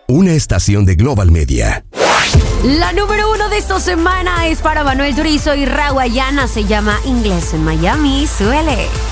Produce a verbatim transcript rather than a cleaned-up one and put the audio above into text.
una estación de Global Media. La número uno de esta semana es para Manuel Turizo y Rawayana. Se llama Inglés en Miami. Suele.